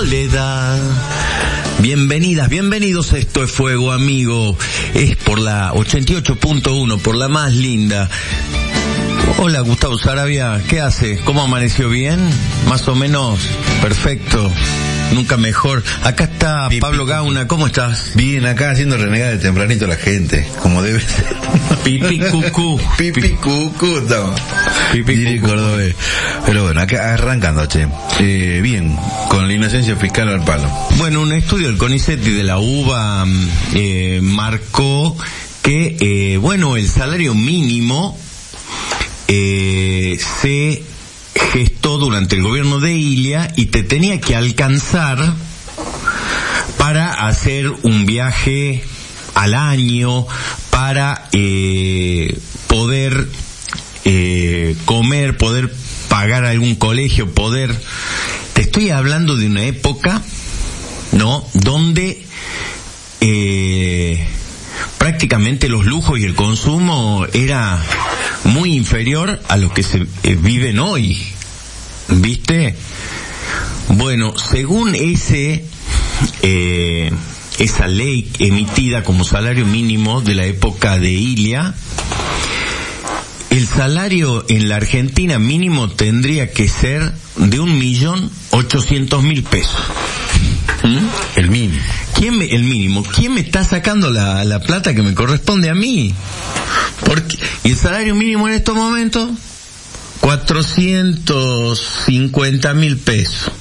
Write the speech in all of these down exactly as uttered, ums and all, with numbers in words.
Soledad. Bienvenidas, bienvenidos, esto es Fuego Amigo, es por la ochenta y ocho punto uno, por la más linda. Hola Gustavo Sarabia, ¿qué hace? ¿Cómo amaneció? ¿Bien? Más o menos, perfecto, nunca mejor. Acá está Pipi, Pablo Gauna, ¿cómo estás? Bien, acá haciendo renegar de tempranito a la gente, como debe ser. Pipi cucú. Pipi cucú, estamos. Pipi cucú. Cordobés. Pero bueno, acá arrancando, che. Eh, bien, con la inocencia fiscal al palo. Bueno, un estudio del CONICET y de la UBA eh, marcó que, eh, bueno, el salario mínimo eh, se gestó durante el gobierno de Ilia y te tenía que alcanzar para hacer un viaje al año, para eh, poder eh, comer, poder pagar algún colegio, poder... Te estoy hablando de una época, ¿no?, donde eh, prácticamente los lujos y el consumo era muy inferior a lo que se eh, viven hoy, ¿viste? Bueno, según ese eh, esa ley emitida como salario mínimo de la época de Ilia, el salario en la Argentina mínimo tendría que ser de un millón ochocientos mil pesos. ¿Mm? El mínimo. ¿Quién me, el mínimo? ¿Quién me está sacando la, la plata que me corresponde a mí? Porque, y el salario mínimo en estos momentos, cuatrocientos cincuenta mil pesos.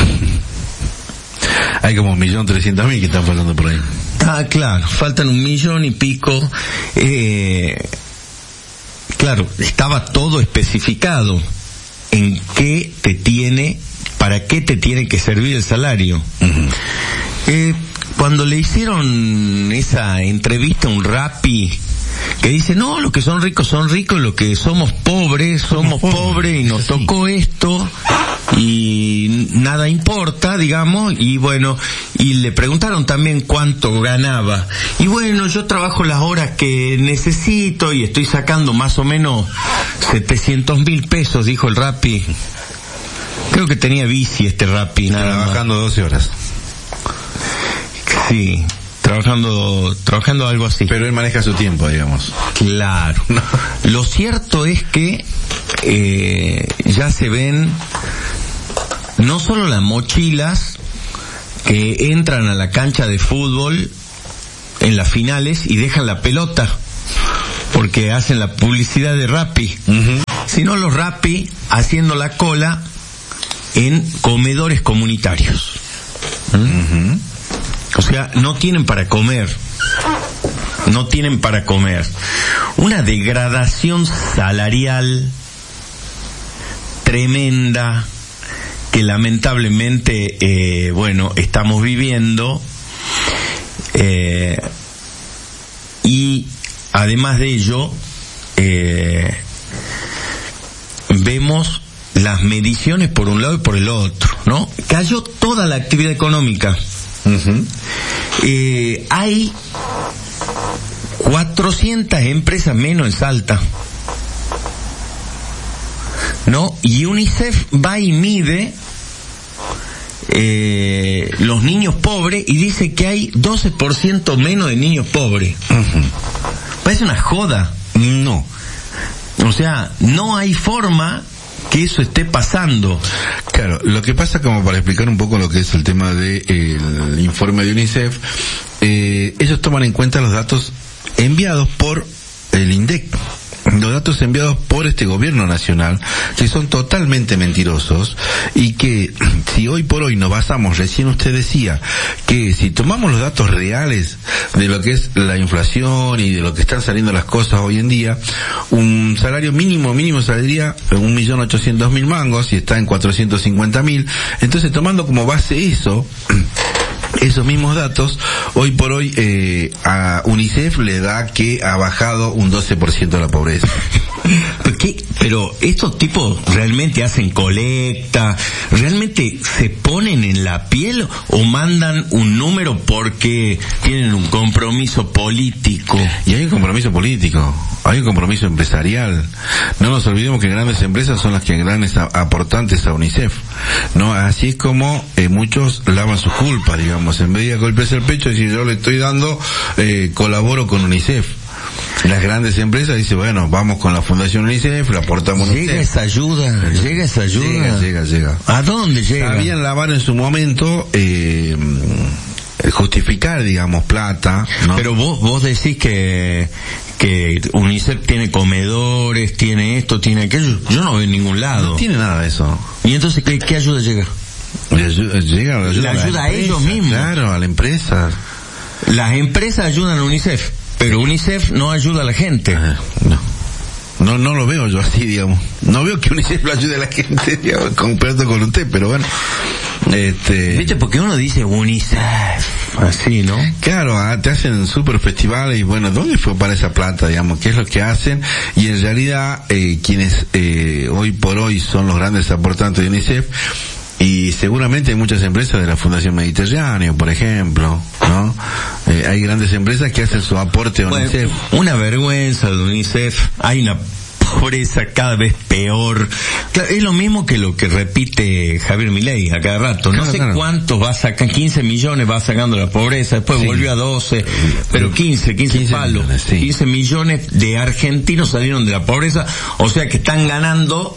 Hay como un millón trescientos mil que están faltando por ahí. Ah, claro, faltan un millón y pico. Eh, claro, estaba todo especificado en qué te tiene, para qué te tiene que servir el salario. Uh-huh. Eh, cuando le hicieron esa entrevista a un Rappi que dice, no, los que son ricos son ricos, los que somos pobres, somos, somos pobres, pobres y nos tocó esto y nada importa, digamos, y bueno, y le preguntaron también cuánto ganaba, y bueno, yo trabajo las horas que necesito y estoy sacando más o menos setecientos mil pesos, dijo el Rappi. Creo que tenía bici este Rappi, nada más. Trabajando doce horas. Sí, trabajando, trabajando algo así. Pero él maneja su tiempo, digamos. Claro. No. Lo cierto es que eh, ya se ven no solo las mochilas que entran a la cancha de fútbol en las finales y dejan la pelota porque hacen la publicidad de Rappi, uh-huh, sino los Rappi haciendo la cola en comedores comunitarios. ¿Mm? Uh-huh. O sea, no tienen para comer. No tienen para comer. Una degradación salarial tremenda que lamentablemente, eh, bueno, estamos viviendo. Eh, y además de ello, eh, vemos las mediciones por un lado y por el otro, ¿no? Cayó toda la actividad económica. Uh-huh. Eh, hay cuatrocientas empresas menos en Salta, ¿no? Y UNICEF va y mide eh, los niños pobres y dice que hay doce por ciento menos de niños pobres. Uh-huh. Parece una joda. No. O sea, no hay forma que eso esté pasando. Claro, lo que pasa, como para explicar un poco lo que es el tema del de informe de UNICEF, eh, ellos toman en cuenta los datos enviados por el INDEC, los datos enviados por este gobierno nacional, que son totalmente mentirosos, y que si hoy por hoy nos basamos, recién usted decía, que si tomamos los datos reales de lo que es la inflación y de lo que están saliendo las cosas hoy en día, un salario mínimo, mínimo saldría un millón ochocientos mil mangos y está en cuatrocientos cincuenta mil, entonces tomando como base eso, esos mismos datos, hoy por hoy eh, a UNICEF le da que ha bajado un doce por ciento la pobreza. ¿Pero qué? Pero estos tipos realmente hacen colecta, realmente se ponen en la piel o mandan un número porque tienen un compromiso político. Y hay un compromiso político, hay un compromiso empresarial. No nos olvidemos que grandes empresas son las que grandes aportantes a UNICEF, ¿no? Así es como eh, muchos lavan sus culpas, digamos, en vez de golpearse el pecho y decir yo le estoy dando, eh, colaboro con UNICEF. Las grandes empresas dicen, bueno, vamos con la Fundación UNICEF, le aportamos UNICEF. Llega esa ayuda, llega esa ayuda. Llega, llega, llega. ¿A dónde llega? Sabían lavar en su momento, eh, justificar, digamos, plata, ¿no? Pero vos, vos decís que, que UNICEF tiene comedores, tiene esto, tiene aquello. Yo no veo en ningún lado. No tiene nada de eso. ¿Y entonces qué, qué ayuda llega? Le ayuda, llega, le ayuda, le ayuda a, a ellos mismos. Claro, a la empresa. Las empresas ayudan a UNICEF, pero UNICEF no ayuda a la gente. Ah, no. No, no lo veo yo así, digamos. No veo que UNICEF lo ayude a la gente, digamos, comparto con usted, pero bueno. Este... ¿Viste? Porque uno dice UNICEF, así, ¿no? Claro, ah, te hacen super festivales y bueno, ¿dónde fue para esa plata, digamos? ¿Qué es lo que hacen? Y en realidad, eh, quienes eh, hoy por hoy son los grandes aportantes de UNICEF, y seguramente hay muchas empresas de la Fundación Mediterráneo, por ejemplo, ¿no? Eh, hay grandes empresas que hacen su aporte a UNICEF. Bueno, una vergüenza de UNICEF. Hay una pobreza cada vez peor. Claro, es lo mismo que lo que repite Javier Milei a cada rato. No claro, sé claro. cuántos va a sacar, quince millones va sacando la pobreza, después sí. volvió a doce, pero quince, quince, quince palos. Millones, sí. quince millones de argentinos salieron de la pobreza, o sea que están ganando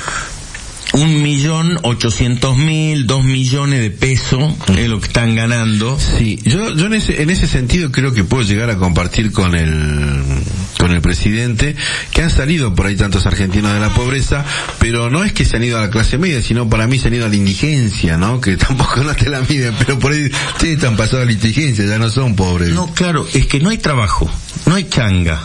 un millón ochocientos mil, dos millones de pesos es lo que están ganando. Sí, yo, yo en ese, en ese sentido creo que puedo llegar a compartir con el, con el presidente, que han salido por ahí tantos argentinos de la pobreza, pero no es que se han ido a la clase media, sino para mí se han ido a la indigencia, ¿no? Que tampoco no te la miden, pero por ahí ustedes están pasados a la indigencia, ya no son pobres. No, claro, es que no hay trabajo, no hay changa.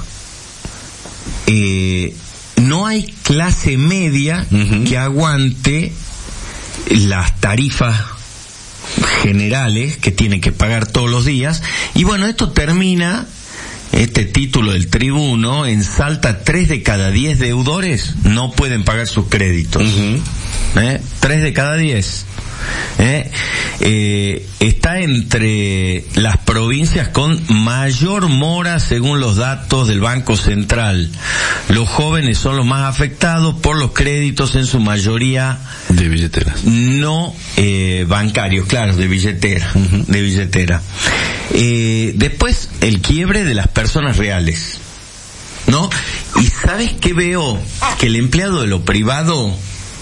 Eh, no hay clase media uh-huh. que aguante las tarifas generales que tiene que pagar todos los días. Y bueno, esto termina, este título del Tribuno, en Salta tres de cada diez deudores no pueden pagar sus créditos. Uh-huh. ¿Eh? tres de cada diez. ¿Eh? Eh, está entre las provincias con mayor mora según los datos del Banco Central. Los jóvenes son los más afectados por los créditos, en su mayoría de billeteras, no eh, bancarios, claro, de billetera, uh-huh. de billetera. Eh, después el quiebre de las personas reales, ¿no? Y ¿sabes qué veo? Que el empleado de lo privado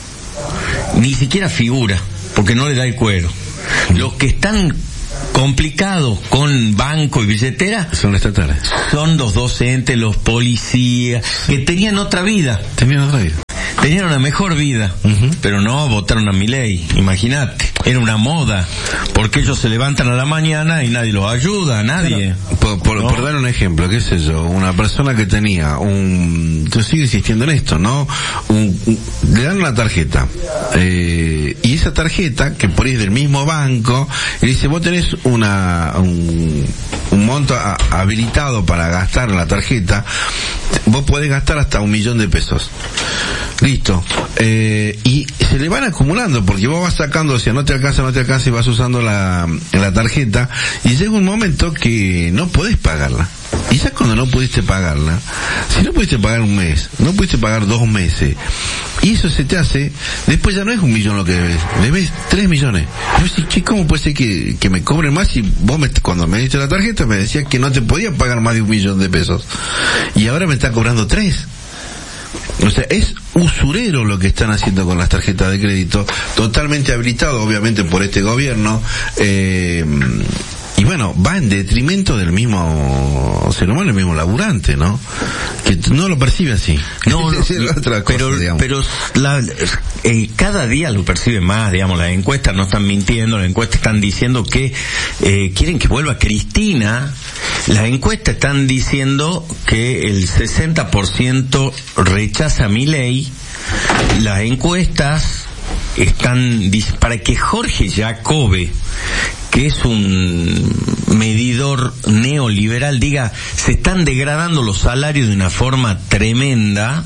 ni siquiera figura, porque no le da el cuero. Los que están complicados con banco y billetera son estatales, son los docentes, los policías, que tenían otra vida. Tenían otra vida. Tenían una mejor vida, uh-huh. pero no votaron a Milei, imagínate. Era una moda, porque ellos se levantan a la mañana y nadie los ayuda, nadie. Por, por, ¿no? por dar un ejemplo, qué sé yo, una persona que tenía un, yo sigo insistiendo en esto, ¿no? Un, un, le dan una tarjeta, eh, y esa tarjeta, que por ahí es del mismo banco, y dice, vos tenés una, un, un monto a, habilitado para gastar en la tarjeta, vos podés gastar hasta un millón de pesos. Listo. Eh, y se le van acumulando, porque vos vas sacando, o sea, no te alcanza, no te alcanza, y vas usando la, la tarjeta, y llega un momento que no podés pagarla. Y ya cuando no pudiste pagarla, si no pudiste pagar un mes, no pudiste pagar dos meses, y eso se te hace, después ya no es un millón lo que debes, debes tres millones. Pues, che, ¿cómo puede ser que, que me cobren más si vos me, cuando me diste la tarjeta me decías que no te podía pagar más de un millón de pesos? Y ahora me está cobrando tres. O sea, es usurero lo que están haciendo con las tarjetas de crédito, totalmente habilitado obviamente por este gobierno, eh, y bueno, va en detrimento del mismo ser humano, el mismo laburante, ¿no? Que no lo percibe así. No, no, otra cosa, pero, digamos. pero la, eh, cada día lo percibe más, digamos, las encuestas no están mintiendo, las encuestas están diciendo que eh, quieren que vuelva Cristina. Las encuestas están diciendo que el sesenta por ciento rechaza a Milei. Las encuestas están para que Jorge Jacobe, que es un medidor neoliberal, diga, se están degradando los salarios de una forma tremenda,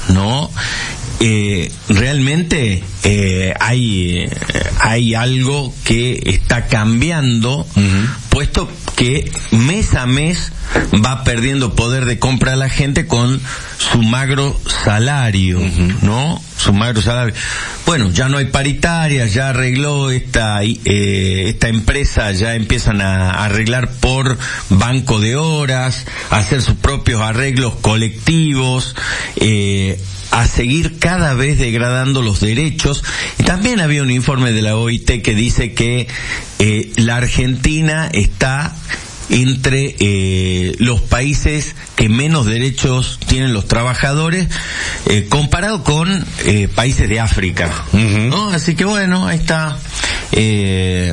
¿no? Eh, realmente eh, hay hay algo que está cambiando, uh-huh. puesto que mes a mes va perdiendo poder de compra la gente con su magro salario, uh-huh. ¿no? Su magro salario. Bueno, ya no hay paritarias, ya arregló esta eh, esta empresa, ya empiezan a arreglar por banco de horas, a hacer sus propios arreglos colectivos, eh, a seguir cada vez degradando los derechos. Y también había un informe de la O I T que dice que eh, la Argentina está entre eh, los países que menos derechos tienen los trabajadores, eh, comparado con eh, países de África, uh-huh. ¿no? Así que bueno, ahí está eh,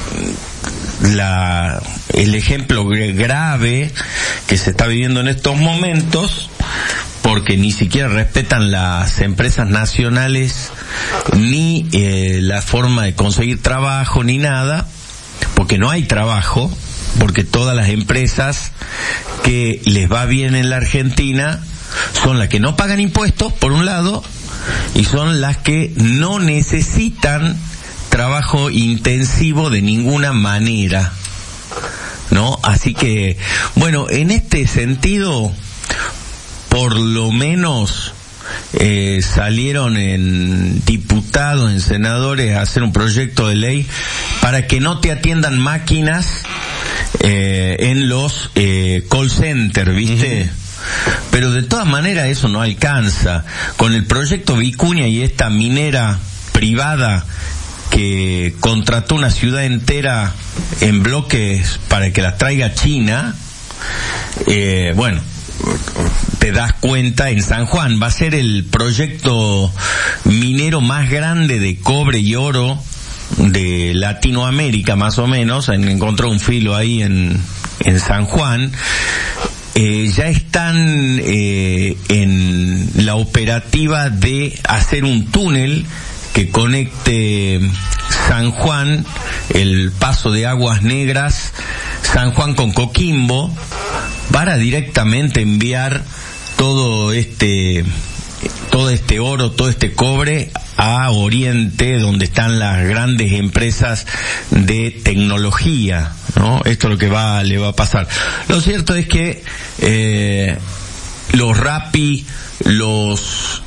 la el ejemplo grave que se está viviendo en estos momentos, porque ni siquiera respetan las empresas nacionales, ni eh, la forma de conseguir trabajo, ni nada, porque no hay trabajo, porque todas las empresas que les va bien en la Argentina son las que no pagan impuestos, por un lado, y son las que no necesitan trabajo intensivo de ninguna manera, ¿no? Así que, bueno, en este sentido, por lo menos eh, salieron en diputados, en senadores a hacer un proyecto de ley para que no te atiendan máquinas eh, en los eh, call centers, ¿viste? Uh-huh. Pero de todas maneras eso no alcanza. Con el proyecto Vicuña y esta minera privada que contrató una ciudad entera en bloques para que las traiga China, eh, bueno, te das cuenta, en San Juan va a ser el proyecto minero más grande de cobre y oro de Latinoamérica, más o menos. Encontró un filo ahí en, en San Juan. Eh, ya están eh, en la operativa de hacer un túnel que conecte San Juan, el paso de Aguas Negras, San Juan con Coquimbo, para directamente enviar todo este todo este oro, todo este cobre a Oriente, donde están las grandes empresas de tecnología, ¿no? Esto es lo que va le va a pasar. Lo cierto es que eh, los Rappi, los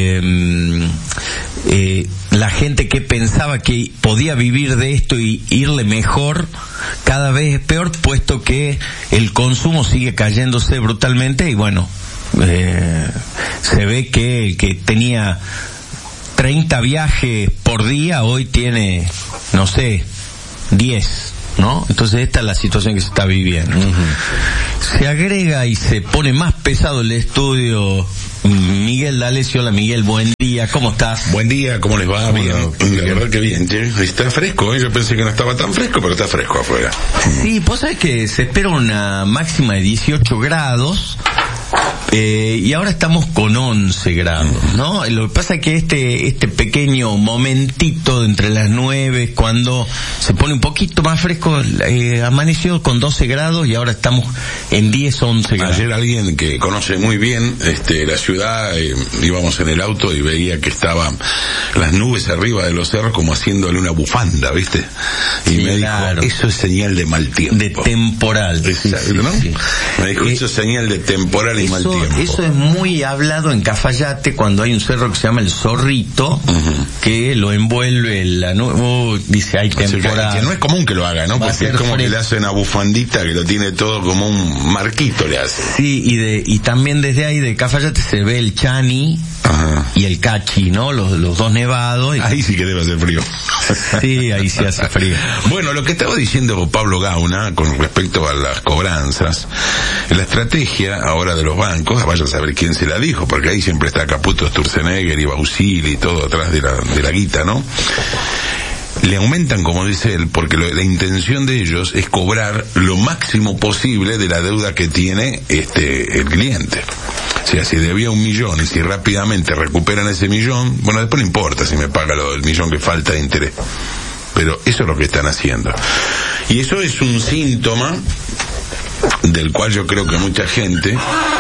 eh, eh, la gente que pensaba que podía vivir de esto y irle mejor, cada vez es peor, puesto que el consumo sigue cayéndose brutalmente. Y bueno, eh, se ve que el que tenía treinta viajes por día hoy tiene, no sé, diez, ¿no? Entonces esta es la situación que se está viviendo. Uh-huh. Se agrega y se pone más pesado el estudio. Miguel D'Alessio. Hola Miguel, buen día, ¿cómo estás? Buen día, ¿cómo les va? Bien, la verdad que bien, está fresco, ¿eh? Yo pensé que no estaba tan fresco, pero está fresco afuera. Sí, vos sabés que se espera una máxima de dieciocho grados, eh, y ahora estamos con once grados, ¿no? Lo que pasa es que este este pequeño momentito entre las nueve, cuando se pone un poquito más fresco, eh, amaneció con doce grados y ahora estamos en diez, once grados. Ayer alguien que conoce muy bien este la ciudad, eh, íbamos en el auto y veía que estaban las nubes arriba de los cerros como haciéndole una bufanda, ¿viste? Y sí, me claro. dijo, eso es señal de mal tiempo. De temporal. Exacto, sí, ¿no? Sí. Me dijo, eh, eso es señal de temporal y eso, mal tiempo. Eso es muy hablado en Cafayate, cuando hay un cerro que se llama el Zorrito, uh-huh. que lo envuelve la nube, oh, dice, hay temporal. O sea, que no es común que lo haga, ¿no? Porque es como fresco. Que le hace una bufandita que lo tiene todo como un marquito, le hace. Sí, y de y también desde ahí de Cafayate se ve el Chani, ajá. y el Cachi, ¿no? Los, los dos nevados. Y... ahí sí que debe hacer frío. Sí, ahí sí hace frío. Bueno, lo que estaba diciendo Pablo Gauna con respecto a las cobranzas, la estrategia ahora de los bancos, vaya a saber quién se la dijo, porque ahí siempre está Caputo, Sturzenegger y Bausili y todo atrás de la, de la guita, ¿no? Le aumentan, como dice él, porque lo, la intención de ellos es cobrar lo máximo posible de la deuda que tiene este el cliente. O sea, si debía un millón y si rápidamente recuperan ese millón, bueno, después no importa si me paga lo del millón que falta de interés. Pero eso es lo que están haciendo. Y eso es un síntoma del cual yo creo que mucha gente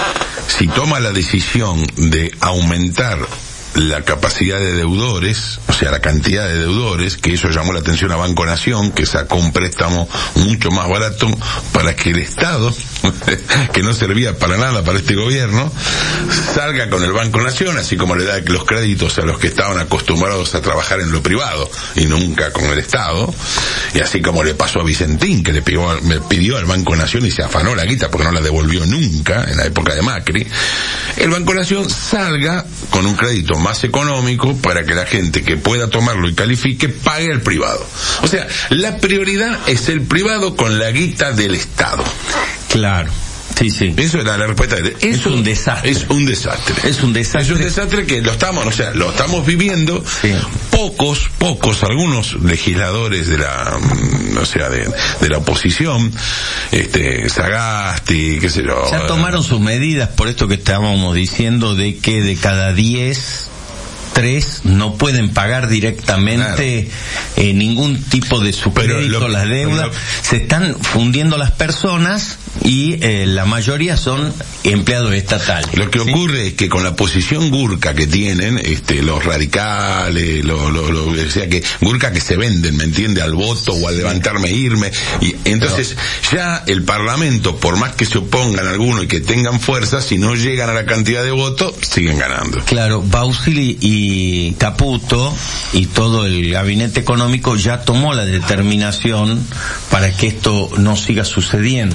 si toma la decisión de aumentar la capacidad de deudores, o sea, la cantidad de deudores, que eso llamó la atención a Banco Nación, que sacó un préstamo mucho más barato para que el Estado, que no servía para nada para este gobierno, salga con el Banco Nación, así como le da los créditos a los que estaban acostumbrados a trabajar en lo privado y nunca con el Estado, y así como le pasó a Vicentín, que le pidió, me pidió al Banco Nación y se afanó la guita porque no la devolvió nunca en la época de Macri. El Banco Nación salga con un crédito más económico para que la gente que pueda tomarlo y califique pague al privado. O sea, la prioridad es el privado con la guita del Estado. Claro. Sí, sí. Eso era la respuesta. Eso es un desastre. Es un desastre. Es un desastre. Es un desastre que lo estamos, o sea, lo estamos viviendo. Sí. Pocos, pocos, algunos legisladores de la, o sea, de, de la oposición, este, Sagasti, qué sé yo. Ya tomaron sus medidas por esto que estábamos diciendo de que de cada diez, tres no pueden pagar directamente claro. eh, ningún tipo de su crédito, las deudas. Lo, se están fundiendo las personas y eh, la mayoría son empleados estatales. Lo que ¿sí? ocurre es que con la posición Gurka que tienen, este, los radicales, lo, lo, lo, o sea que Gurka que se venden, ¿me entiende? Al voto o al levantarme e irme, y entonces Pero, ya el Parlamento, por más que se opongan algunos y que tengan fuerza, si no llegan a la cantidad de votos, siguen ganando. Claro, Bausili y Caputo y todo el gabinete económico ya tomó la determinación para que esto no siga sucediendo.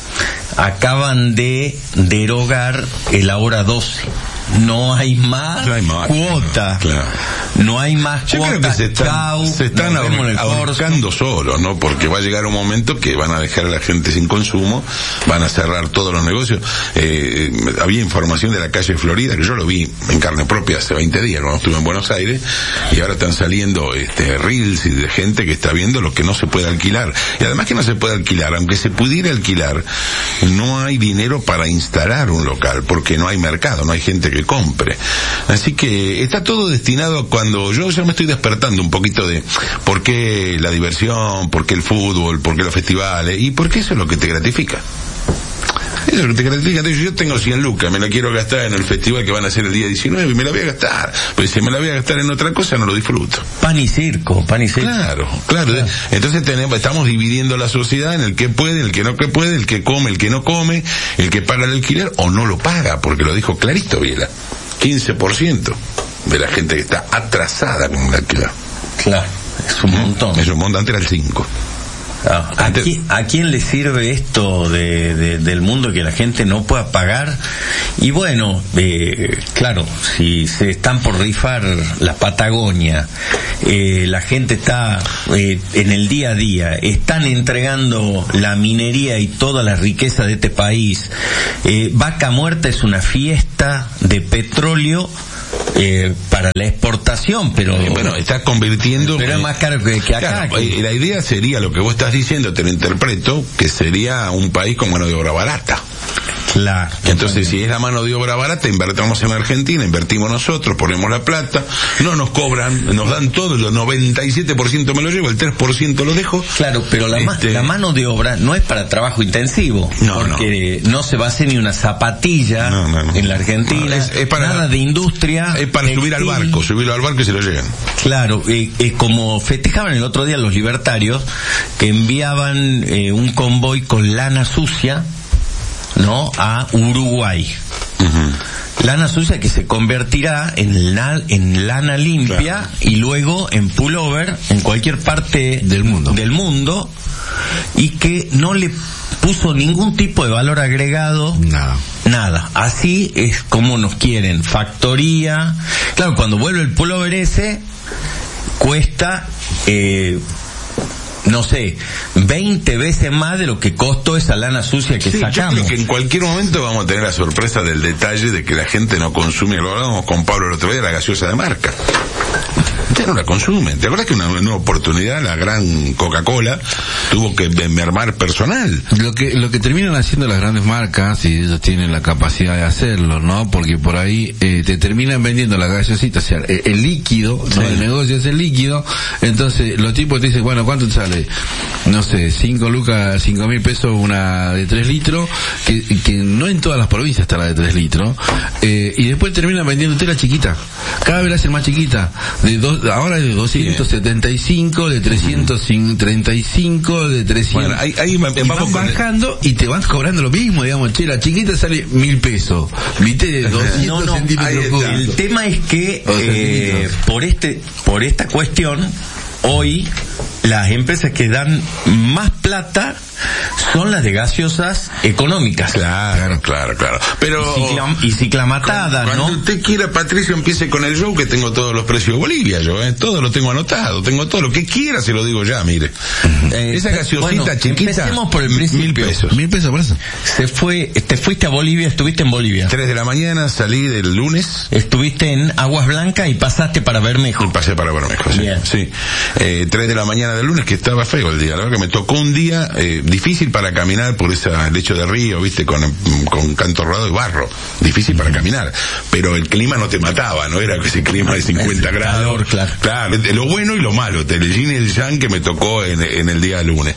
Acaban de derogar el ahora doce. No hay más, no hay más cuota. Claro. No hay más Yo cuota. Creo que se están, Chau, se están ahorcando solos, ¿no? Porque va a llegar un momento que van a dejar a la gente sin consumo, van a cerrar todos los negocios. Eh, había información de la calle Florida, que yo lo vi en carne propia hace veinte días, cuando estuve en Buenos Aires, y ahora están saliendo este reels y de gente que está viendo lo que no se puede alquilar. Y además que no se puede alquilar, aunque se pudiera alquilar, no hay dinero para instalar un local, porque no hay mercado, no hay gente que compre. Así que está todo destinado a cuando yo ya me estoy despertando un poquito de por qué la diversión, por qué el fútbol, por qué los festivales, y por qué eso es lo que te gratifica. Eso es lo que te gratifica. Entonces, yo tengo cien lucas, me la quiero gastar en el festival que van a hacer el día diecinueve y me la voy a gastar. Pues si me la voy a gastar en otra cosa no lo disfruto. Pan y circo, pan y circo. Claro, claro. claro. Entonces tenemos, estamos dividiendo la sociedad en el que puede, el que no que puede, el que come, el que no come, el que paga el alquiler o no lo paga, porque lo dijo clarito Viela. quince por ciento de la gente que está atrasada con el alquiler. Claro, es un montón. Es un montón, antes era el cinco. Ah, ¿a, quién, ¿A quién le sirve esto de, de, del mundo que la gente no pueda pagar? Y bueno, eh, claro, si se están por rifar la Patagonia, eh, la gente está eh, en el día a día, están entregando la minería y toda la riqueza de este país. Eh, Vaca Muerta es una fiesta de petróleo Eh, para la exportación, pero eh, bueno, está convirtiendo, pero es más caro que, que acá. Claro, que... la idea sería, lo que vos estás diciendo, te lo interpreto, que sería un país con mano de obra barata. Claro. Entonces, si es la mano de obra barata, invertimos en Argentina, invertimos nosotros, ponemos la plata, no nos cobran, nos dan todo, el noventa y siete por ciento me lo llevo, el tres por ciento lo dejo. Claro, pero la, este... ma- la mano de obra no es para trabajo intensivo, no, porque no. no se va a hacer ni una zapatilla no, no, no. en la Argentina, no, es, es para, nada de industria. Es para textil. subir al barco, subirlo al barco y se lo llegan. Claro, eh, eh, como festejaban el otro día los libertarios, que enviaban eh, un convoy con lana sucia, ¿no?, a Uruguay. Uh-huh. Lana sucia que se convertirá en, la, en lana limpia, claro, y luego en pullover en cualquier parte del mundo. del mundo, y que no le puso ningún tipo de valor agregado. Nada. Nada. Así es como nos quieren. Factoría. Claro, cuando vuelve el pullover ese, cuesta... Eh, no sé, veinte veces más de lo que costó esa lana sucia que sí, sacamos. Yo creo que en cualquier momento vamos a tener la sorpresa del detalle de que la gente no consume, lo hablábamos con Pablo el otro día, la gaseosa de marca. no la consumen. ¿Te acuerdas que una, una oportunidad la gran Coca-Cola tuvo que mermar personal? Lo que lo que terminan haciendo las grandes marcas, y ellos tienen la capacidad de hacerlo, ¿no? Porque por ahí eh, te terminan vendiendo la gaseosita, o sea, el, el líquido, sí. ¿no? El negocio es el líquido, entonces los tipos te dicen, bueno, ¿cuánto te sale? No sé, cinco lucas, cinco mil pesos una de tres litros, que, que no en todas las provincias está la de tres litros, eh, y después terminan vendiéndote la chiquita, cada vez la hacen más chiquita, de dos, ahora es de doscientos setenta y cinco, de trescientos treinta y cinco, de trescientos, bueno, ahí, ahí y van bajando el... y te van cobrando lo mismo, digamos, che, la chiquita sale mil pesos, viste, de doscientos no, no, centímetros cúbicos. El tema es que eh, por este, por esta cuestión, hoy las empresas que dan más plata son las de gaseosas económicas. Claro, claro, claro. Pero y, cicla, y ciclamatada, cuando, ¿no? Cuando usted quiera, Patricio, empiece con el show, que tengo todos los precios de Bolivia, yo, ¿eh? Todo lo tengo anotado, tengo todo lo que quiera, se lo digo ya, mire. Eh, Esa gaseosita bueno, chiquita. Empecemos por el principio. Mil pesos. Mil pesos por eso. Se fue, te fuiste a Bolivia, estuviste en Bolivia. Tres de la mañana, salí del lunes. Estuviste en Aguas Blancas y pasaste para Bermejo. Y pasé para Bermejo, sí. Bien. Sí. Eh, tres de la mañana del lunes, que estaba feo el día, la verdad que me tocó un día eh, difícil para caminar por ese lecho de río, viste, con, con canto rodado y barro, difícil para caminar, pero el clima no te mataba, no era ese clima de cincuenta grados, calor, claro. Claro, lo bueno y lo malo, el yin y el yang que me tocó en, en el día lunes.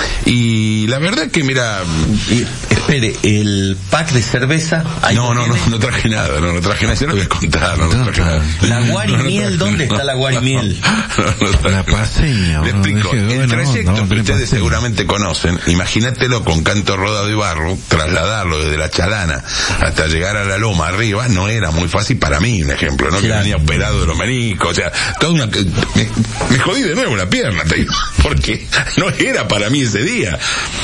Y la verdad que mira, y, espere, el pack de cerveza, no, no, no, no traje nada, no, no traje nada, se lo voy a contar, no, no traje nada. La guarimiel, no, no ¿dónde no, está la guarimiel? No, no, no, la paseña. Le explico, el trayecto que ustedes seguramente conocen, imagínatelo con canto rodado y barro, trasladarlo desde la Chalana hasta llegar a la loma arriba, no era muy fácil para mí, un ejemplo, ¿no? Claro. Que venía operado de los meniscos, o sea, toda una, me, me jodí de nuevo la pierna, te digo, porque no era para mí ese día,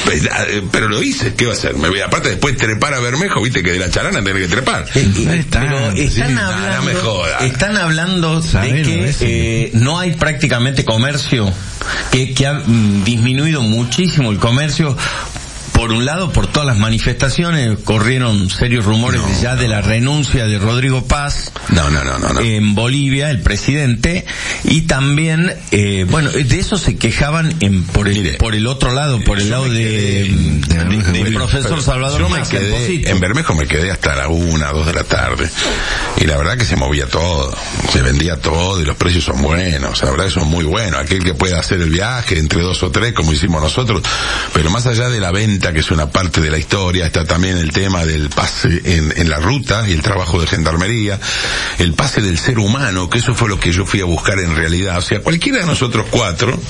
pero lo hice, ¿qué va a hacer? Me voy, aparte después trepar a Bermejo, viste que de la Chalana tenés que trepar. Eh, está, pero están sí, hablando, no me joda. Están hablando de que eh, no hay prácticamente comercio, que, que ha mm, disminuido muchísimo el comercio. Por un lado, por todas las manifestaciones, corrieron serios rumores no, ya de la renuncia de Rodrigo Paz. No, no, no, no, no. En Bolivia, el presidente, y también, eh, bueno, de eso se quejaban en, por el, Mire, por el otro lado, por el lado de, de, de, de, de profesor Salvador yo me Massa, quedé, en Bermejo me quedé hasta la una, dos de la tarde, y la verdad que se movía todo, se vendía todo, y los precios son buenos, la verdad que son muy buenos. Aquel que pueda hacer el viaje entre dos o tres, como hicimos nosotros, pero más allá de la venta, que es una parte de la historia, está también el tema del pase en, en la ruta y el trabajo de gendarmería, el pase del ser humano, que eso fue lo que yo fui a buscar en realidad. O sea, cualquiera de nosotros cuatro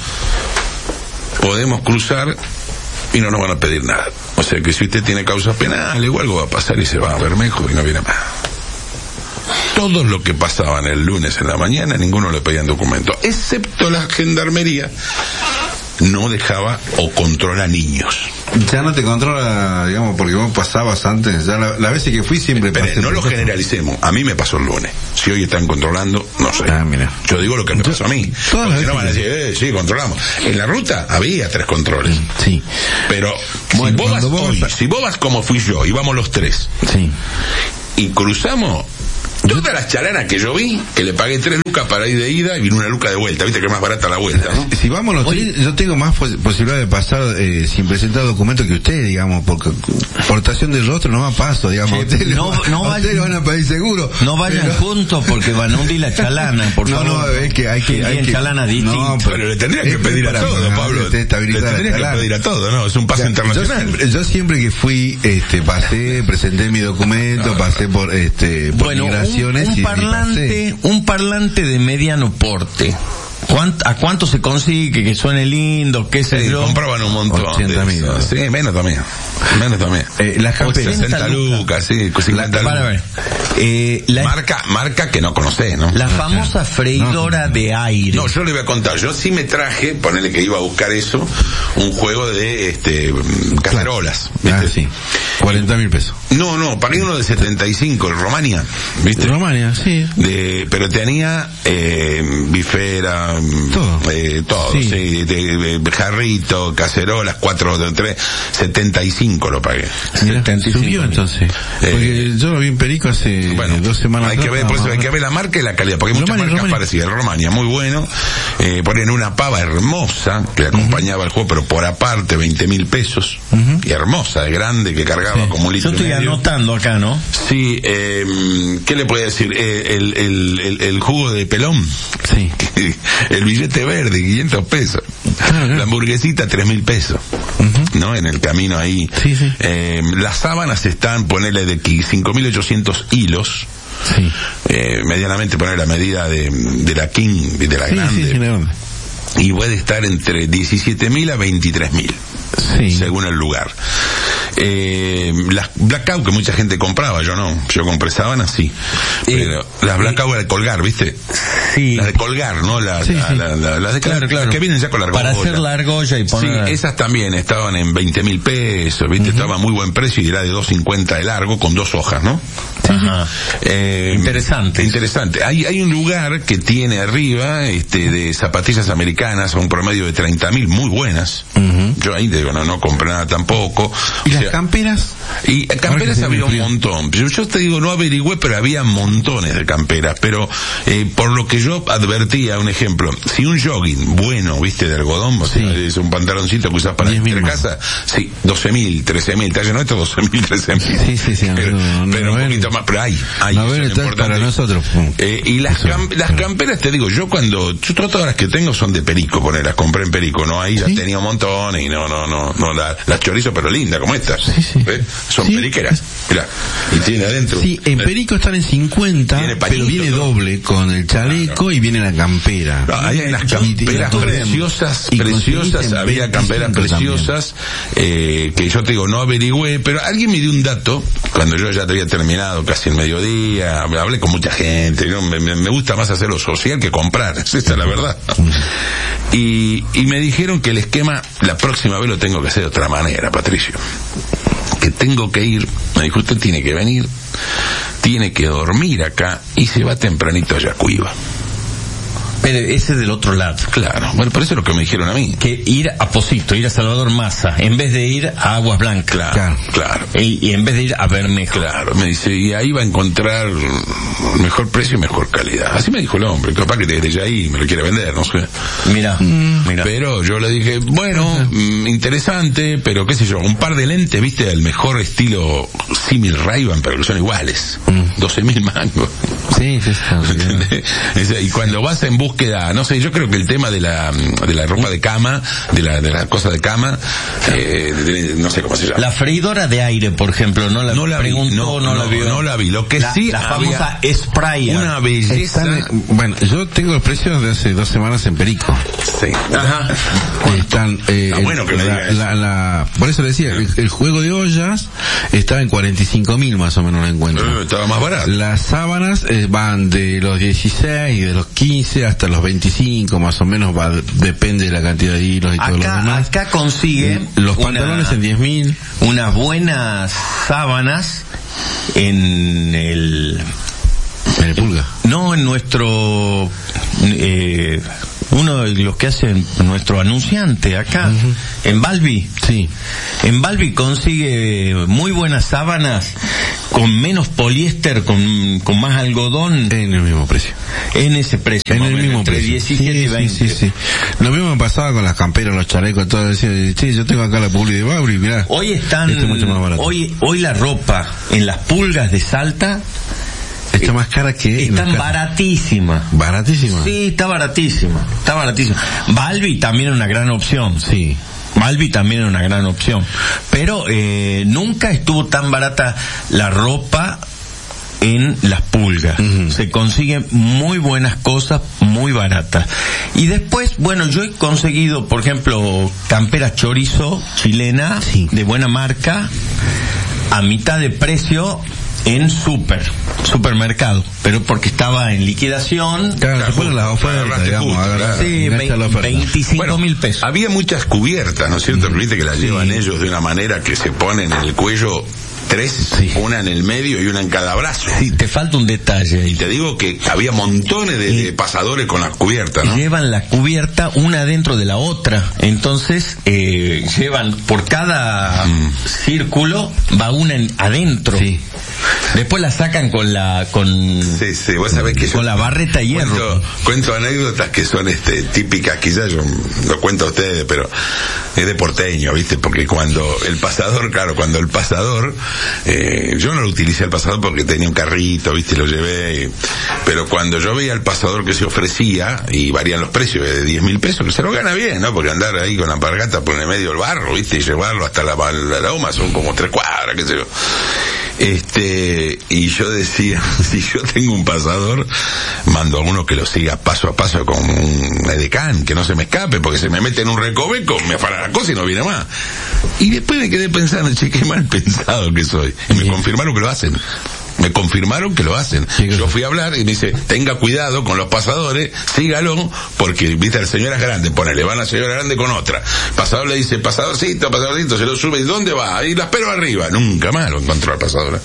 podemos cruzar y no nos van a pedir nada. O sea que si usted tiene causa penal o algo va a pasar y se va a Bermejo y no viene más. Todos los que pasaban el lunes en la mañana, ninguno le pedían documento, excepto la gendarmería. No dejaba o controla niños. Ya no te controla, digamos, porque vos pasabas antes, ya la, la vez que fui siempre pasé. Pero no lo generalicemos, a mí me pasó el lunes. Si hoy están controlando, no sé. Ah, mira. Yo digo lo que me pasó a mí. Porque no van a decir, eh, sí, controlamos. En la ruta había tres controles. Sí. Pero bueno, si vos vas vos hoy, vas... si vos vas como fui yo, íbamos los tres. Sí. Y cruzamos, todas las chalanas que yo vi, que le pagué tres lucas para ir de ida y vino una luca de vuelta, viste que es más barata la vuelta, ¿no? Si vamos los tres, yo tengo más pos- posibilidad de pasar eh, sin presentar documento que usted, digamos, porque portación del rostro no va a paso, digamos. Sí, usted no, va, no vayan, ustedes van a pedir seguro. No vayan pero... juntos porque van a hundir la chalana, por no, favor. No, es que hay que... Hay que chalana distinto. No, pero, pero le tendría que pedir a todo, Pablo. Le tendría que pedir a todo, ¿no? Es un pase o sea, internacional. Yo siempre, yo siempre que fui, este, pasé, presenté mi documento, no, pasé por, este, por bueno, migraciones un, un y parlante, un parlante de mediano porte. ¿A cuánto se consigue que suene lindo? ¿Qué sé sí, yo? Compraban un montón. ochenta mil. Sí, menos también. Menos también. Eh, las camperas. sesenta lucas, sí, cincuenta la, para ver. Eh, la, marca, marca que no conocés, ¿no? La famosa freidora no. de aire. No, yo le voy a contar. Yo sí me traje, ponele que iba a buscar eso, un juego de, este, cacerolas. ¿Viste? Ah, sí. cuarenta mil pesos. No, no, pagué uno de setenta y cinco, el Romania. ¿Viste? Romania, sí. De, pero tenía, eh, bifera, olla, todo, eh, todo, sí, sí de, de, jarrito, cacerolas, cuatro de tres, setenta y cinco lo pagué. Mira, subió entonces. Porque eh, yo lo vi en Perico hace bueno, dos semanas. Hay que ver, por eso hay que ver la marca y la calidad, porque hay muchas Romania, marcas Romania. parecidas. Romania, muy bueno. Eh, ponen una pava hermosa que acompañaba uh-huh. el juego, pero por aparte, veinte mil pesos. Uh-huh. Y hermosa, de grande, que cargaba sí. como un litro. Yo estoy medio. anotando acá, ¿no? Sí, eh, ¿qué le puede decir? Eh, el, el, el, el jugo de pelón. Sí. El billete verde, quinientos pesos. Claro, claro. La hamburguesita, tres mil pesos. Uh-huh. ¿No? En el camino ahí. Sí, sí. Eh, las sábanas están, ponele de cinco mil ochocientos hilos. Sí. Eh, medianamente poner la medida de, de la King, de la sí, grande. Sí, generalmente. Y puede estar entre diecisiete mil a veintitrés mil. Sí. Según el lugar. Eh, las Blackout que mucha gente compraba, yo no, yo compré sábanas, sí. Pero eh, las Blackout eh, de colgar, ¿viste? Sí. Las de colgar, ¿no? Las sí, la, sí. la, la, la de claro, claro, claro. que vienen ya con la argolla. Para hacer la argolla y poner... Sí, esas también estaban en veinte mil pesos, ¿viste? Uh-huh. Estaba a muy buen precio y era de dos cincuenta de largo con dos hojas, ¿no? Ajá. Eh, interesante. Interesante. Hay, hay un lugar que tiene arriba, este, de zapatillas americanas a un promedio de treinta mil, muy buenas. Uh-huh. Yo ahí digo, no, no compré nada tampoco. ¿Y o las sea, camperas? Y camperas había un montón. Yo, yo te digo, no averigüé, pero había montones de camperas. Pero, eh, por lo que yo advertía, un ejemplo, si un jogging bueno, viste, de algodón, o sea, sí. es un pantaloncito que usas para ir a casa, sí, doce mil, trece mil, talla nuestra, doce mil, trece mil. Sí, sí, sí. Pero, no, no, pero no, un no, poquito más, pero hay, hay. No, eso es para nosotros. Eh, y las, cam, las camperas, te digo, yo cuando, yo todas las que tengo son de Perico, poner, las compré en Perico, no, ahí ¿sí? las tenía un montón, y no, no, no, no, la, las chorizo, pero lindas, como estas. Sí, sí. ¿Eh? Son sí. periqueras. Mirá, y tiene adentro. Sí, en Perico están en cincuenta, pañito, pero viene ¿no? doble con el chaleco claro. y viene la campera. No, hay unas camperas preciosas, preciosas, había camperas preciosas, eh, que yo te digo, no averigüé, pero alguien me dio un dato, cuando yo ya te había terminado casi el mediodía, hablé con mucha gente, ¿no? me, me, me gusta más hacer lo social que comprar, esa es la verdad. Y, y me dijeron que el esquema, la próxima vez lo tengo que hacer de otra manera, Patricio. Que tengo que ir, me dijo, usted tiene que venir, tiene que dormir acá y se va tempranito a Yacuiba. Pero ese es del otro lado. Claro, bueno, por eso es lo que me dijeron a mí. Que ir a Posito, ir a Salvador Massa, en vez de ir a Aguas Blancas. Claro, claro. claro. Y, y en vez de ir a Bermejo. Claro, me dice, y ahí va a encontrar mejor precio y mejor calidad. Así me dijo el hombre, capaz que te ya ahí me lo quiere vender, no sé. Mira, mm, mira. Pero yo le dije, bueno, mm, interesante, pero qué sé yo, un par de lentes, viste, el mejor estilo símil Ray-Ban, pero que son iguales. Mm. doce mil mangos. Sí, sí, está. Y cuando vas en búsqueda, no sé, yo creo que el tema de la de la ropa de cama, de la de la cosa de cama, eh, de, no sé cómo se llama. La freidora de aire, por ejemplo, no la, no la preguntó, vi, no, no, no la vio. No la vi. Lo que la, sí la había famosa Sprayer. Una belleza. Están, bueno, yo tengo los precios de hace dos semanas en Perico. Sí. Ajá. Están, eh, ah, bueno que la, la, la, la, por eso decía, el, el juego de ollas estaba en cuarenta y cinco mil más o menos lo encuentro. Eh, estaba más barato. Las sábanas eh, van de los dieciséis, de los quince hasta los veinticinco más o menos, va, depende de la cantidad de hilos y acá, todo lo demás. Acá consigue los pantalones una, en diez mil. Unas buenas sábanas en el... ¿En el Pulga? No, en nuestro... Eh, uno de los que hacen nuestro anunciante acá, uh-huh. en Balbi. Sí. En Balbi consigue muy buenas sábanas con menos poliéster, con, con más algodón. En el mismo precio. En ese precio. En el mismo entre precio. diecisiete sí, y veinte. Sí, sí, sí. Lo mismo me pasaba con las camperas, los chalecos, todo. Decía, sí, yo tengo acá la Publi de Babri, mirá. Hoy están, este es mucho más barato. hoy, hoy la ropa en las pulgas de Salta está más cara que... Están baratísima. ¿Baratísima? Sí, está baratísima. Está baratísima. Balbi también es una gran opción. Sí. Balbi también es una gran opción. Pero eh, nunca estuvo tan barata la ropa en las pulgas. Uh-huh. Se consiguen muy buenas cosas, muy baratas. Y después, bueno, yo he conseguido, por ejemplo, camperas chorizo chilena, sí, de buena marca, a mitad de precio en super, supermercado, pero porque estaba en liquidación. Claro, se ponen las ofertas, digamos, agarrar, sí, veinticinco mil pesos. Había muchas cubiertas, ¿no es cierto? Mm. Viste que las sí. llevan ellos de una manera que se ponen en el cuello tres, sí. Una en el medio y una en cada brazo. Sí, te falta un detalle ahí. Y te digo que había montones de, de pasadores con la cubierta, ¿no? Llevan la cubierta una dentro de la otra, entonces eh, llevan por cada mm. círculo va una en, adentro. Sí. Después la sacan con la con sí, sí, vos sabés que con yo la barreta y hierro. Cuento, cuento anécdotas que son este típicas, quizás yo lo cuento a ustedes, pero es de porteño, ¿viste? Porque cuando el pasador, claro, cuando el pasador, eh, yo no lo utilicé el pasador porque tenía un carrito, ¿viste? Lo llevé, y, pero cuando yo veía el pasador que se ofrecía, y varían los precios, de diez mil pesos, que se lo gana bien, ¿no? Porque andar ahí con la alpargata por el medio del barro, ¿viste? Y llevarlo hasta la, la loma son como tres cuadras, qué sé yo. Este, y yo decía, si yo tengo un pasador, mando a uno que lo siga paso a paso con un edecán, que no se me escape, porque se me mete en un recoveco, me afana la cosa y no viene más. Y después me quedé pensando, che, qué mal pensado que soy. Y me confirmaron que lo hacen. Me confirmaron que lo hacen. Yo fui a hablar y me dice, tenga cuidado con los pasadores, sígalo, porque, viste, la señora es grande, ponele, va la señora grande con otra. El pasador le dice, pasadorcito, pasadorcito, se lo sube, ¿y dónde va? Y la espero arriba. Nunca más lo encontró al pasador.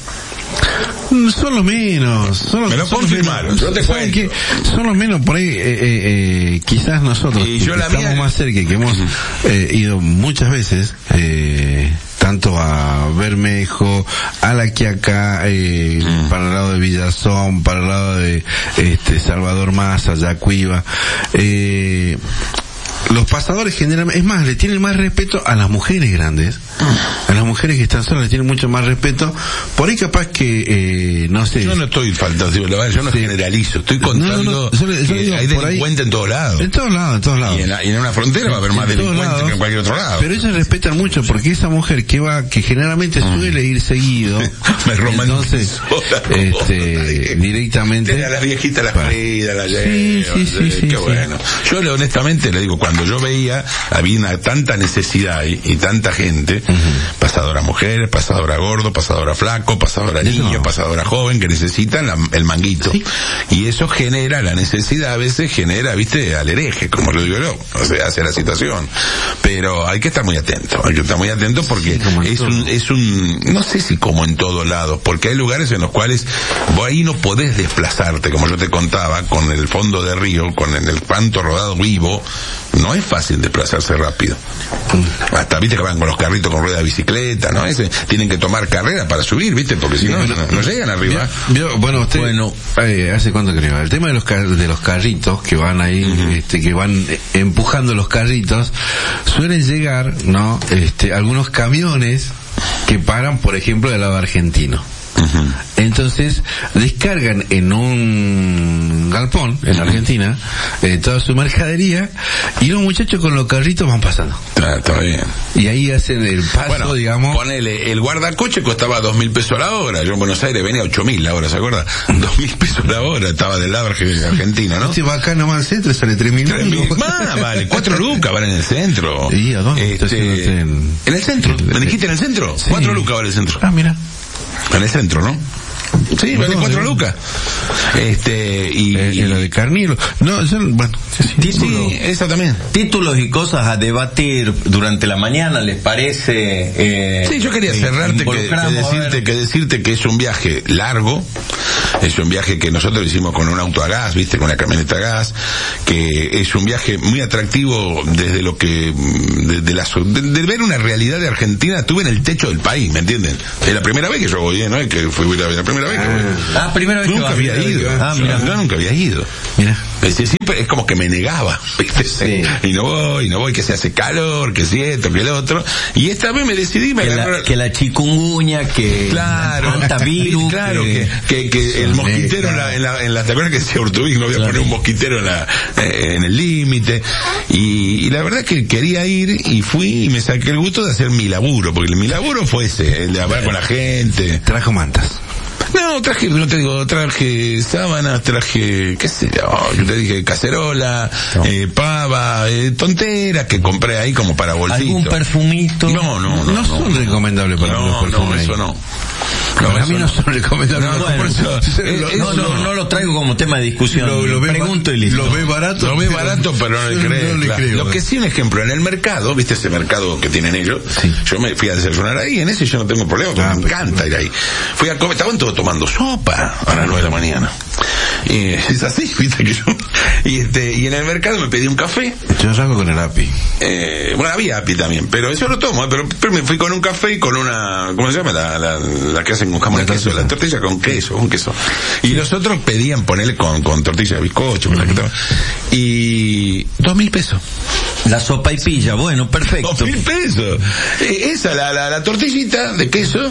Son los menos. Son los, me lo son confirmaron, los yo te cuento. Que son los menos, por ahí, eh, eh, eh, quizás nosotros, y yo que la estamos mía... más cerca, que hemos eh, ido muchas veces, eh, tanto a Bermejo, a La Quiaca, eh, mm. para el lado de Villazón, para el lado de este Salvador Massa, Yacuiba, eh, los pasadores generalmente, es más, le tienen más respeto a las mujeres grandes, a las mujeres que están solas le tienen mucho más respeto. Por ahí capaz que, eh, no sé. Yo no estoy faltando, yo no sí. generalizo, estoy contando no, no, no. Yo, yo que digo, hay delincuentes en todos lados. En todos lados, en todos lados. Y en, la, y en una frontera va a haber más delincuentes lados, que en cualquier otro lado. Pero ellos respetan mucho, porque esa mujer que va, que generalmente mm. suele ir seguido, me entonces, este, directamente. A las viejitas las paridas, las sí, sí, sí, sí, qué sí, bueno. Sí. Yo honestamente le digo, cuando yo veía, había una, tanta necesidad y, y tanta gente, uh-huh. pasadora mujer, pasadora gordo, pasadora flaco, pasadora niño, no. pasadora joven, que necesitan la, el manguito. ¿Sí? Y eso genera, la necesidad a veces genera, viste, al hereje, como lo digo yo, o sea, hacia la situación. Pero hay que estar muy atento, hay que estar muy atento porque sí, es un, es un, no sé si como en todos lados, porque hay lugares en los cuales vos ahí no podés desplazarte, como yo te contaba, con el fondo de río, con el panto rodado vivo, no es fácil desplazarse rápido. Hasta, viste, que van con los carritos con rueda de bicicleta, ¿no? Ese, tienen que tomar carrera para subir, viste, porque si no, no, no llegan arriba. Yo, bueno, usted, bueno, eh, ¿hace cuánto que le va? El tema de los car- de los carritos que van ahí, uh-huh. este, que van empujando los carritos, suelen llegar, ¿no? Este, algunos camiones que paran, por ejemplo, del lado argentino. Uh-huh. Entonces descargan en un galpón en Argentina eh, toda su mercadería y los muchachos con los carritos van pasando. Ah, está bien. Y ahí hacen el paso, bueno, digamos. Ponele, el guardacoche costaba dos mil pesos la hora. Yo en Buenos Aires venía ocho mil la hora, ¿se acuerda? Dos mil pesos la hora, estaba del lado argentino, ¿no? Si va acá nomás al centro sale tres mil. Más, vale, cuatro lucas vale en el centro. ¿Y a dónde? Este, en... en el centro, ¿me dijiste en el centro? Sí. Cuatro lucas vale el centro. Ah, mira. En el centro, ¿no? Sí, vale cuatro lucas. Este, y... Eh, y lo de Carnilo. No, eso, bueno. Sí, título, sí, esa también. Títulos y cosas a debatir durante la mañana, ¿les parece? Eh, sí, yo quería cerrarte, que, que, decirte, que decirte que es un viaje largo, es un viaje que nosotros hicimos con un auto a gas, viste, con una camioneta a gas, que es un viaje muy atractivo desde lo que, de, de, la, de, de ver una realidad de Argentina, estuve en el techo del país, ¿me entienden? Es la primera vez que yo voy, ¿no? Que fui la, la primera vez que voy. Ah, primera vez nunca que había ido. Ah, mira. No, nunca había ido. Mira. Es decir, siempre es como que me negaba, ¿viste? Sí. Y no voy, y no voy, que se hace calor, que si esto, que el otro. Y esta vez me decidí, me que, la, que la chikungunya, que claro, antavirus, claro, que, que, que, que el mosquitero en la, en la, en la, ¿te acuerdas que decía Urtubín? No voy a claro. poner un mosquitero en la, eh, en el límite. Y, y la verdad es que quería ir y fui y me saqué el gusto de hacer mi laburo, porque mi laburo fue ese, el de hablar con la gente. Trajo mantas. No, traje, no te digo, traje sábanas, traje, qué sé yo, yo te dije cacerola, no. eh, pava, eh, tonteras que compré ahí como para bolsito. ¿Algún perfumito? No, no, no. No, no son no, recomendables para no, los perfumes. No, eso no. No, a mí no son recomendables. No, bueno, eso, eh, no, no, no lo traigo como tema de discusión. Lo, lo Pregunto ve, y listo. Lo ve barato. Lo ve barato, pero no le cree. No le Claro. creo. Lo que sí, un ejemplo, en el mercado, ¿viste ese mercado que tienen ellos? Sí. Yo me fui a desayunar ahí, en ese yo no tengo problema, porque Ah, me encanta ir ahí. Fui a comer, estaban todos tomando sopa a las nueve de la mañana. Y es así, viste que yo... Y este, y en el mercado me pedí un café. Yo salgo con el api. Eh, bueno, había api también, pero eso lo tomo, ¿eh? pero, pero me fui con un café y con una, ¿cómo se llama? La, la, la que hacen con jamón y queso, la tortilla con queso, con queso. Y los otros pedían ponerle con, con tortilla de bizcocho, con la que estaba. Y dos mil pesos. La sopa y pilla, bueno, perfecto. Dos mil pesos. Eh, esa, la, la, la tortillita de queso.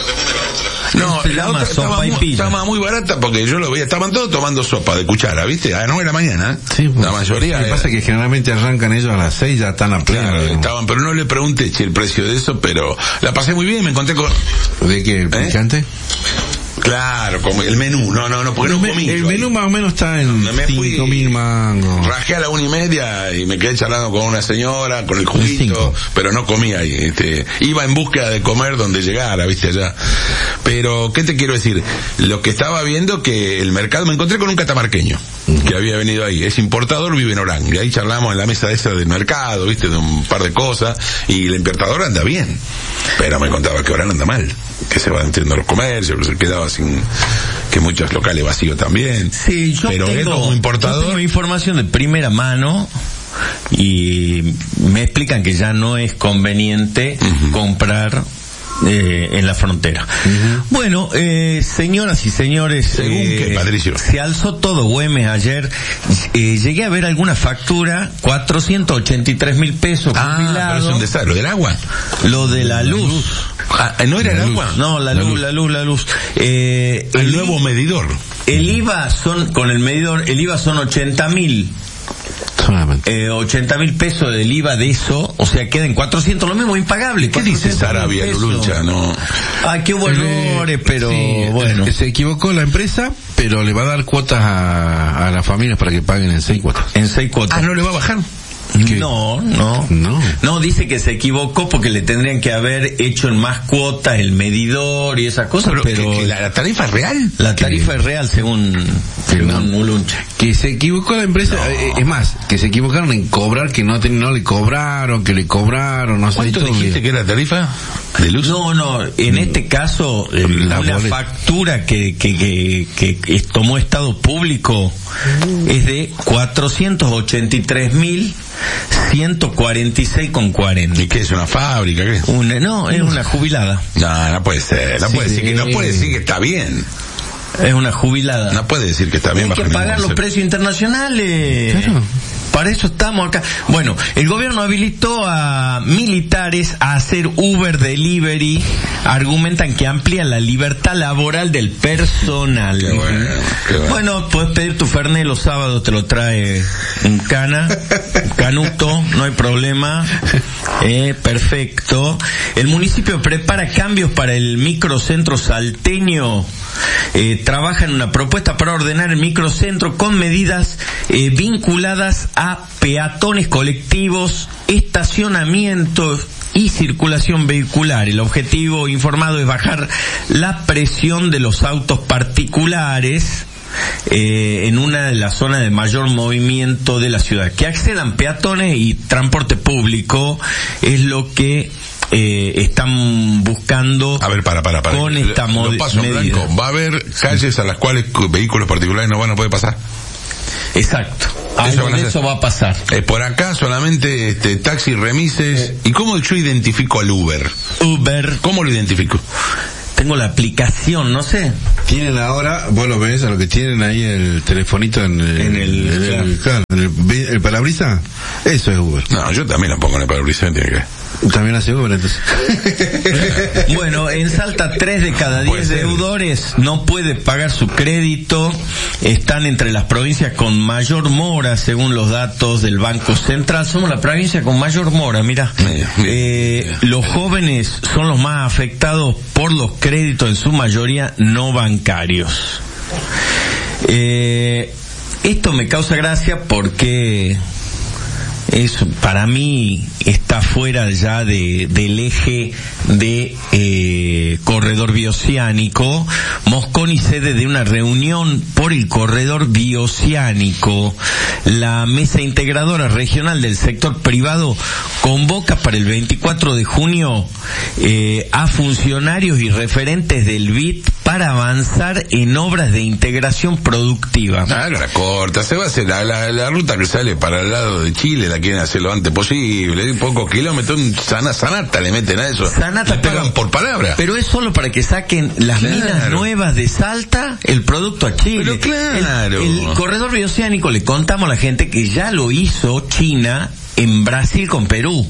No, Se la llama otra sopa estaba, y muy, pilla. estaba muy barata porque yo lo veía, estaban todos tomando sopa de cuchara, ¿viste? A las nueve de la mañana. Sí, pues, la mayoría. Lo que era- pasa es que generalmente arrancan ellos a las seis, ya están a pleno. Claro, digamos. estaban, pero no le pregunté che, el precio de eso, pero la pasé muy bien, me encontré con... ¿De qué? ¿El picante? Claro, como el menú, no, no, no, porque no el, comí. el yo ahí. menú más o menos está en Me fui- cinco mil mangos. Rajé a la una y media y me quedé charlando con una señora, con el cinco. juguito, pero no comí ahí, este, iba en búsqueda de comer donde llegara, viste, allá. Pero, ¿qué te quiero decir? Lo que estaba viendo que el mercado, me encontré con un catamarqueño, uh-huh. que había venido ahí, es importador, vive en Orán, y ahí charlamos en la mesa esa del mercado, viste, de un par de cosas, y el importador anda bien, pero me contaba que Orán anda mal, que se van haciendo los comercios, que se quedaba sin, que muchos locales vacíos también. Sí, yo pero él tengo, como importador, yo tengo información de primera mano y me explican que ya no es conveniente uh-huh. comprar eh, en la frontera. Uh-huh. Bueno, eh, señoras y señores, según eh, que Patricio se alzó todo Güemes ayer. Eh, llegué a ver alguna factura, cuatrocientos ochenta y tres mil pesos. Ah, pero es un desastre, lo del agua, lo de la luz. Ah, ¿no era el agua? No, la, la luz, luz, la luz, la luz. Eh, el, el nuevo I, medidor. El I V A son, con el medidor, el I V A son ochenta mil. Solamente. Eh, ochenta mil pesos del I V A de eso, o sea, quedan cuatrocientos, lo mismo impagable. ¿Qué dice Sarabia, Luluncha? No. Ay, qué hubo errores, pero sí, bueno. Se equivocó la empresa, pero le va a dar cuotas a, a las familias para que paguen en seis cuotas. En seis cuotas. Ah, ¿no le va a bajar? ¿Qué? No, no, no. No, dice que se equivocó porque le tendrían que haber hecho en más cuotas el medidor y esas cosas, pero... pero ¿que, que la, la tarifa es real? La tarifa es real según, según Uluncha. Que se equivocó la empresa, no. eh, es más, que se equivocaron en cobrar, que no, te, no le cobraron, que le cobraron, no sé. ¿Cuánto dijiste que era la tarifa de luz? No, no, en este caso, la una boleta. factura que, que, que, que, que tomó Estado Público es de cuatrocientos ochenta y tres mil ciento cuarenta y seis con cuarenta. ¿Y qué es una fábrica? ¿Qué? Una, no, es una jubilada. No, no puede ser, no sí, puede decir que no puede decir que está bien. Es una jubilada. No puede decir que está bien. Hay que pagar los precios internacionales. Claro. Para eso estamos acá. Bueno, el gobierno habilitó a militares a hacer Uber Delivery. Argumentan que amplía la libertad laboral del personal. Qué bueno, qué bueno. Bueno, puedes pedir tu Fernet los sábados, te lo trae un cana, un canuto, no hay problema. Eh, perfecto. El municipio prepara cambios para el microcentro salteño. Eh, trabaja en una propuesta para ordenar el microcentro con medidas eh, vinculadas a peatones colectivos, estacionamientos y circulación vehicular. El objetivo informado es bajar la presión de los autos particulares eh, en una de las zonas de mayor movimiento de la ciudad. Que accedan peatones y transporte público es lo que Eh, están buscando a ver, para, para, para. con esta Lo paso en blanco. Va a haber calles a las cuales vehículos particulares no van a poder pasar. Exacto. Algo de eso va a pasar. Eh, por acá solamente este, taxis, remises. Eh. ¿Y cómo yo identifico al Uber? Uber. ¿Cómo lo identifico? Tengo la aplicación, no sé. Tienen ahora, vos lo ves, a lo que tienen ahí el telefonito en el, en el, el, claro. el, claro, en el, el parabrisa. Eso es Uber. No, yo también lo pongo en el parabrisa, tiene que... También hace Uber, entonces. Bueno, en Salta tres de cada diez deudores no puede pagar su crédito. Están entre las provincias con mayor mora, según los datos del Banco Central. Somos la provincia con mayor mora, mira. Eh, los jóvenes son los más afectados por los créditos, en su mayoría no bancarios. Eh, esto me causa gracia porque es, para mí, está fuera ya de, del eje de eh, corredor bioceánico. Mosconi, sede de una reunión por el corredor bioceánico. La mesa integradora regional del sector privado convoca para el veinticuatro de junio eh, a funcionarios y referentes del B I T para avanzar en obras de integración productiva. Ah, la corta, se va a hacer la, la, la ruta que sale para el lado de Chile, la quieren hacer lo antes posible, pocos kilómetros, un sana, sanata le meten a eso. Sanata, le pagan pero, por palabra. Pero es solo para que saquen las claro. minas nuevas de Salta, el producto a Chile. Pero claro. El, el corredor bioceánico, le contamos a la gente que ya lo hizo China en Brasil con Perú.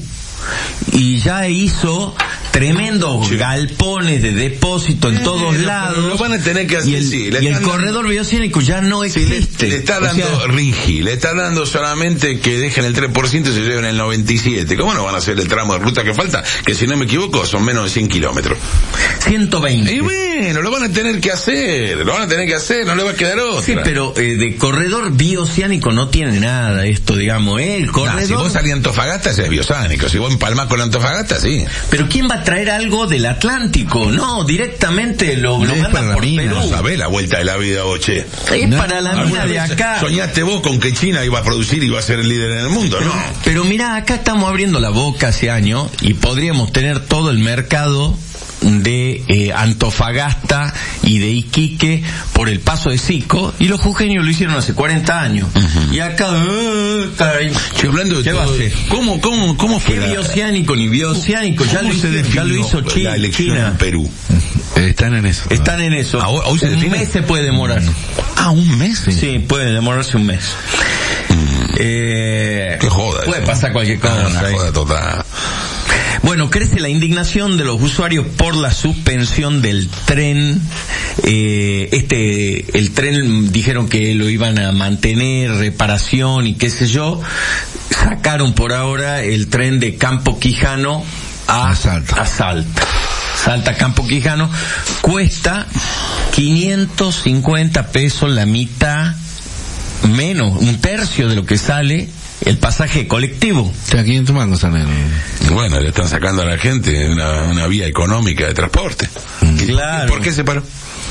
Y ya hizo tremendos sí. galpones de depósito en eh, todos lados. Lo van a tener que hacer. Y el, sí, y el corredor bioceánico ya no existe. Sí, le, le está dando o sea, Rigi, le está dando solamente que dejen el tres por ciento y se lleven el noventa y siete por ciento. ¿Cómo no van a hacer el tramo de ruta que falta? Que si no me equivoco son menos de cien kilómetros. ciento veinte. Y bueno, lo van a tener que hacer, lo van a tener que hacer, no le va a quedar otra. Sí, pero eh, de corredor bioceánico no tiene nada esto, digamos. ¿eh? El corredor... Nah, si vos salís a Antofagasta ya es bioceánico, si vos empalmás con Antofagasta, sí. Pero ¿quién va a traer algo del Atlántico? No, directamente lo, lo no manda por mina, Perú. ¿Sabés la vuelta de la vida, Boche? Es no, para la mina de acá. ¿Soñaste vos con que China iba a producir y iba a ser el líder en el mundo? Pero, no. Pero mirá, acá estamos abriendo la boca hace años y podríamos tener todo el mercado de eh, Antofagasta y de Iquique por el paso de Sico, y los jujeños lo hicieron hace cuarenta años. Uh-huh. Y acá uh, caray, che, hablando de ¿qué todo, va a hacer? ¿Cómo, cómo, cómo fue? ¿Qué la... bioceánico ni bioceánico? Ya lo, hizo, ya lo hizo Chile, la elección China. en Perú. Están en eso. Están en eso. Ah, hoy se un define. mes se puede demorar. Ah, un mes. Sí, sí puede demorarse un mes. Mm. Eh, Qué joda. Puede eso. pasar cualquier cosa. Ah, una ahí. joda total. Bueno, crece la indignación de los usuarios por la suspensión del tren. Eh, este, el tren dijeron que lo iban a mantener, reparación y qué sé yo. Sacaron por ahora el tren de Campo Quijano a, a Salta. A Salta. Salta Campo Quijano cuesta quinientos cincuenta pesos, la mitad, menos, un tercio de lo que sale el pasaje colectivo. O sea, quinientos mangos salen. Bueno, le están sacando a la gente una, una vía económica de transporte. Claro. ¿Por qué se paró?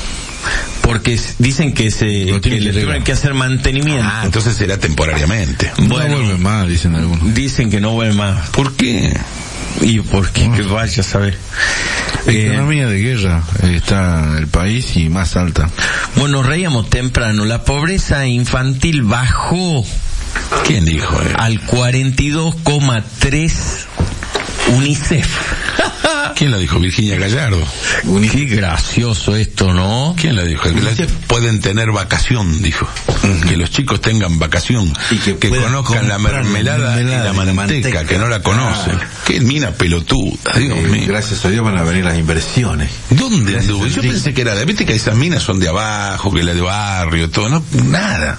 Porque dicen que se que que le tienen que hacer mantenimiento. Ah, entonces será temporariamente. Bueno, no vuelve más, dicen algunos. Dicen que no vuelve más. ¿Por qué? Y porque que vaya a saber. Economía eh, de guerra está el país y más alta. Bueno, reíamos temprano. La pobreza infantil bajó. ¿Quién dijo? Eh? Al cuarenta y dos coma tres UNICEF. ¿Quién lo dijo? Virginia Gallardo. Qué gracioso esto, ¿no? ¿Quién lo dijo? Que pueden tener vacación, dijo. Uh-huh. Que los chicos tengan vacación. Y que, que conozcan la mermelada, mermelada y la manteca, manteca, que no la conocen. Ah. Qué mina pelotuda, Dios eh, mío. Gracias a Dios van a venir las inversiones. ¿Dónde anduvo? Yo pensé que era de... Viste que esas minas son de abajo, que la de barrio, todo. No, nada.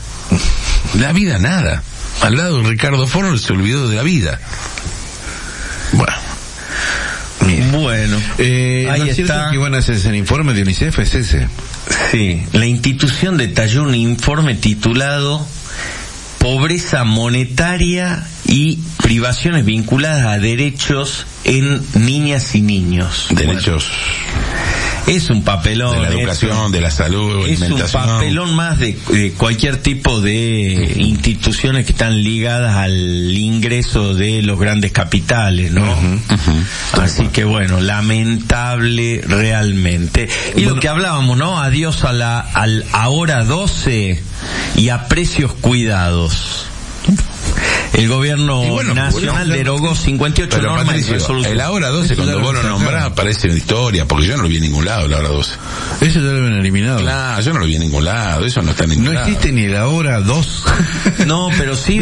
La vida, nada. Al lado de Ricardo Forno se olvidó de la vida. Bueno. Mira. Bueno, eh, ahí está. Que van a hacer el informe de UNICEF es ese. Sí, la institución detalló un informe titulado Pobreza monetaria y privaciones vinculadas a derechos en niñas y niños. Derechos. Bueno, es un papelón. De la educación, esto, de la salud, es alimentación. Un papelón más de, de cualquier tipo de instituciones que están ligadas al ingreso de los grandes capitales, ¿no? Uh-huh, uh-huh. Así que bueno, lamentable realmente. Y bueno, lo que hablábamos, ¿no? Adiós a la, al ahora doce y a precios cuidados. El gobierno bueno, nacional bueno, derogó cincuenta y ocho pero normas Patricio, y resoluciones. El ahora doce, cuando vos lo nombrás, aparece en historia, porque yo no lo vi en ningún lado, el ahora doce. Eso ya lo habían eliminado. Claro, yo no lo vi en ningún lado, eso no está en ningún no lado. No existe ni el ahora dos. No, pero sí